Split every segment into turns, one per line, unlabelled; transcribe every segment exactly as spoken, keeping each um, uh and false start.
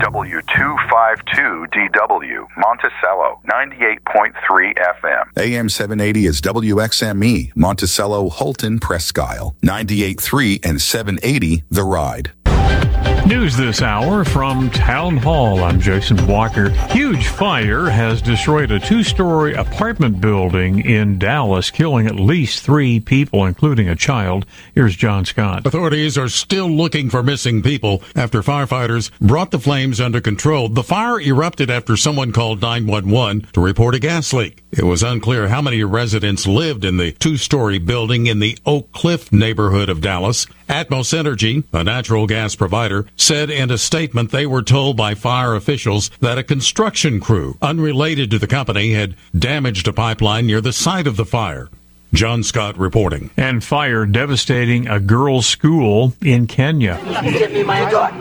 W two fifty-two D W, Monticello, ninety-eight point three F M.
A M seven eighty is W X M E, Monticello, Holton, Presque Isle, ninety-eight point three and seven eighty The Ride.
News this hour from Town Hall. I'm Jason Walker. Huge fire has destroyed a two-story apartment building in Dallas, killing at least three people, including a child. Here's John Scott.
Authorities are still looking for missing people after firefighters brought the flames under control. The fire erupted after someone called nine one one to report a gas leak. It was unclear how many residents lived in the two-story building in the Oak Cliff neighborhood of Dallas. Atmos Energy, a natural gas provider, said in a statement they were told by fire officials that a construction crew unrelated to the company had damaged a pipeline near the site of the fire. John Scott reporting.
And fire devastating a girls' school in Kenya.
Give me my door.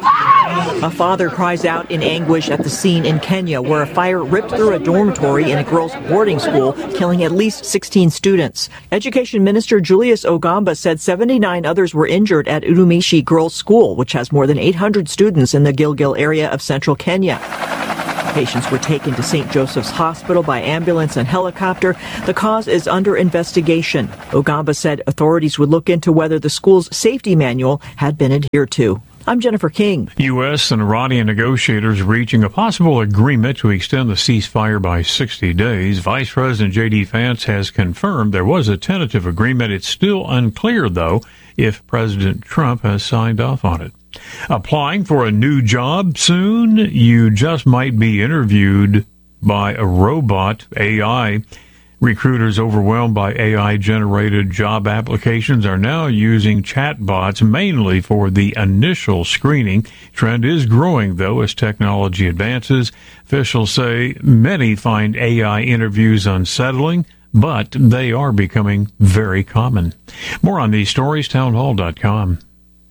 A father cries out in anguish at the scene in Kenya where a fire ripped through a dormitory in a girls' boarding school, killing at least sixteen students. Education Minister Julius Ogamba said seventy-nine others were injured at Udumishi Girls' School, which has more than eight hundred students in the Gilgil area of central Kenya. Patients were taken to Saint Joseph's Hospital by ambulance and helicopter. The cause is under investigation. Ogamba said authorities would look into whether the school's safety manual had been adhered to. I'm Jennifer King.
U S and Iranian negotiators reaching a possible agreement to extend the ceasefire by sixty days. Vice President J D Vance has confirmed there was a tentative agreement. It's still unclear, though, if President Trump has signed off on it. Applying for a new job soon? You just might be interviewed by a robot, A I. Recruiters overwhelmed by A I-generated job applications are now using chatbots mainly for the initial screening. Trend is growing, though, as technology advances. Officials say many find A I interviews unsettling, but they are becoming very common. More on these stories, townhall dot com.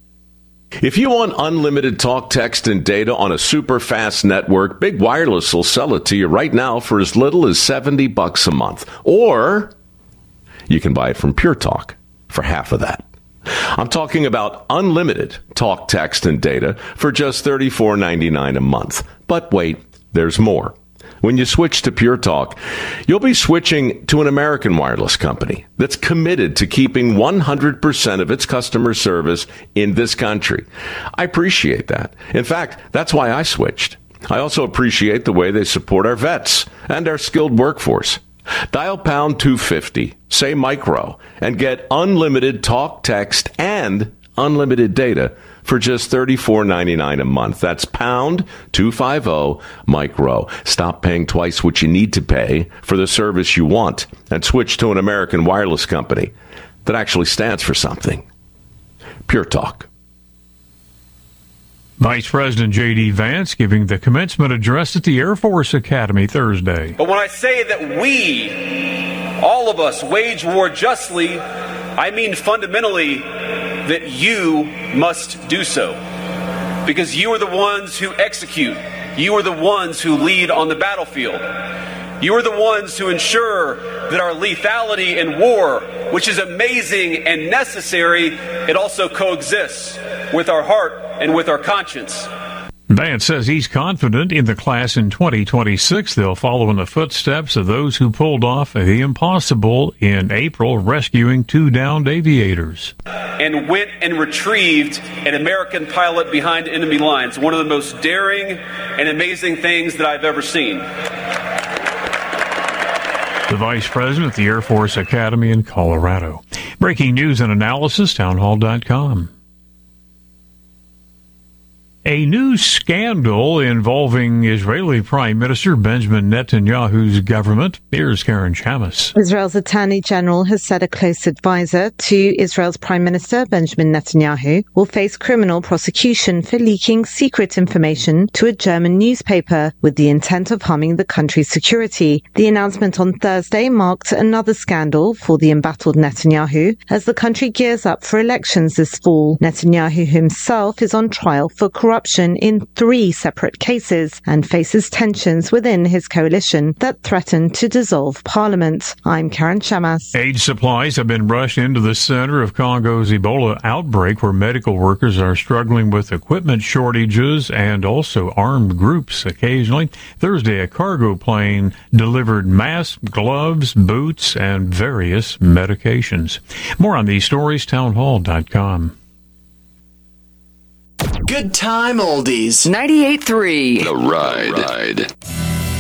If you want unlimited talk, text, and data on a super fast network, Big Wireless will sell it to you right now for as little as seventy bucks a month. Or you can buy it from Pure Talk for half of that. I'm talking about unlimited talk, text, and data for just thirty-four ninety-nine a month. But wait, there's more. When you switch to Pure Talk, you'll be switching to an American wireless company that's committed to keeping one hundred percent of its customer service in this country. I appreciate that. In fact, that's why I switched. I also appreciate the way they support our vets and our skilled workforce. Dial pound two fifty, say micro, and get unlimited talk, text, and unlimited data for just thirty-four ninety-nine a month. That's pound two fifty micro. Stop paying twice what you need to pay for the service you want and switch to an American wireless company that actually stands for something. Pure Talk.
Vice President J D Vance giving the commencement address at the Air Force Academy Thursday.
But when I say that we, all of us, wage war justly, I mean fundamentally that you must do so. Because you are the ones who execute. You are the ones who lead on the battlefield. You are the ones who ensure that our lethality in war, which is amazing and necessary, it also coexists with our heart and with our conscience.
Vance says he's confident in the class in twenty twenty-six. They'll follow in the footsteps of those who pulled off the impossible in April, rescuing two downed aviators.
And went and retrieved an American pilot behind enemy lines. One of the most daring and amazing things that I've ever seen.
The Vice President at the Air Force Academy in Colorado. Breaking news and analysis, townhall dot com. A new scandal involving Israeli Prime Minister Benjamin Netanyahu's government. Here's Karen Chamis.
Israel's Attorney General has said a close advisor to Israel's Prime Minister Benjamin Netanyahu will face criminal prosecution for leaking secret information to a German newspaper with the intent of harming the country's security. The announcement on Thursday marked another scandal for the embattled Netanyahu as the country gears up for elections this fall. Netanyahu himself is on trial for corruption corruption in three separate cases and faces tensions within his coalition that threaten to dissolve parliament. I'm Karen Shamas.
Aid supplies have been rushed into the center of Congo's Ebola outbreak, where medical workers are struggling with equipment shortages and also armed groups occasionally. Thursday, a cargo plane delivered masks, gloves, boots, and various medications. More on these stories, townhall dot com.
Good time oldies. ninety-eight point three.
The Ride. The Ride.